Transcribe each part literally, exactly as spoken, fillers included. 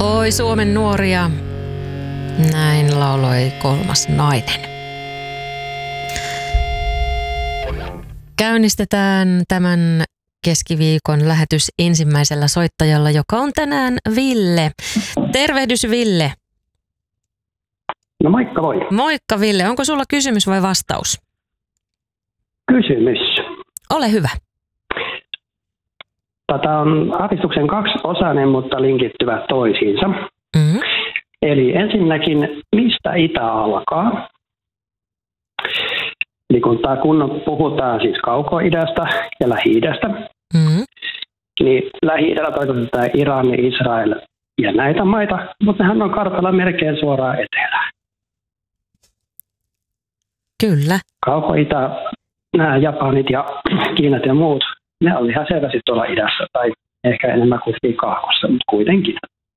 Oi Suomen nuoria, näin lauloi Kolmas nainen. Käynnistetään tämän keskiviikon lähetys ensimmäisellä soittajalla, joka on tänään Ville. Tervehdys Ville. No moikka voi. Moikka Ville, onko sulla kysymys vai vastaus? Kysymys. Ole hyvä. Tätä on aavistuksen kaksiosainen, mutta linkittyvät toisiinsa. Mm-hmm. Eli ensinnäkin, mistä itä alkaa? Eli kun, tää, kun puhutaan siis kauko-idästä ja lähi-idästä, Mm-hmm. niin lähi-idällä tarkoitetaan Iran, Israel ja näitä maita, mutta nehän on kartalla melkein suoraan etelään. Kyllä. Kauko-itä, nämä Japanit ja Kiinat ja muut, ne on ihan selvästi tuolla idässä tai ehkä enemmän kuin kaakossa, mutta kuitenkin.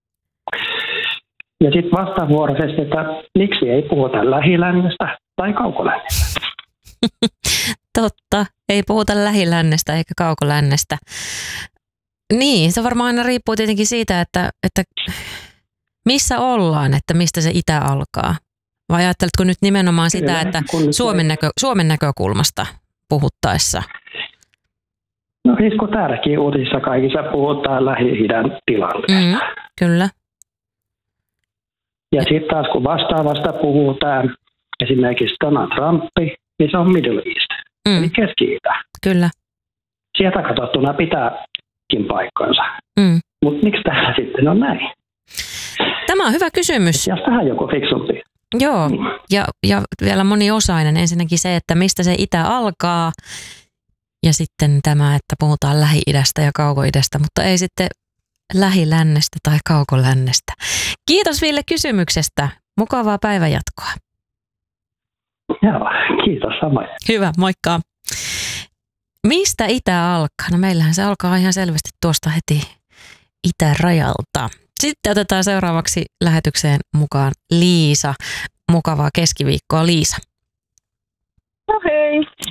Ja sitten vastavuoroisesti, että miksi ei puhuta lähilännestä tai kaukolännestä. Totta, ei puhuta lähilännestä eikä kaukolännestä. Niin, se varmaan aina riippuu tietenkin siitä, että, että missä ollaan, että mistä se itä alkaa. Vai ajatteletko nyt nimenomaan sitä, Kyllä, että Suomen, näkö, Suomen näkökulmasta puhuttaessa? No siis kun täälläkin uutisissa kaikissa puhutaan Lähi-idän tilanteesta. Mm, kyllä. Ja sitten taas kun vastaavasta puhutaan, esimerkiksi Donald Trump, niin se on Middle East, mm. eli Keski-Itä. Kyllä. Sieltä katsottuna pitääkin paikkansa. Mm. Mutta miksi täällä sitten on näin? Tämä on hyvä kysymys. Ja tähän joku fiksumpi. Joo, ja, ja vielä moniosainen. Ensinnäkin se, että mistä se itä alkaa, ja sitten tämä, että puhutaan Lähi-idästä ja Kauko-idästä, mutta ei sitten lähilännestä tai kaukolännestä. Kiitos Ville kysymyksestä. Mukavaa päivänjatkoa. Joo, kiitos samoin. Hyvä, moikka. Mistä itä alkaa? No meillähän se alkaa ihan selvästi tuosta heti itärajalta. Sitten otetaan seuraavaksi lähetykseen mukaan Liisa. Mukavaa keskiviikkoa, Liisa. No hei.